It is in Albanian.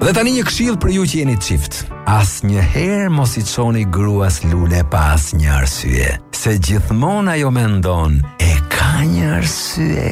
Dhe tani një këshill për ju që jeni çift. Asnjëherë mos I çoni gruas lule pa asnjë arsye, se gjithmonë ajo mendon e ka një arsye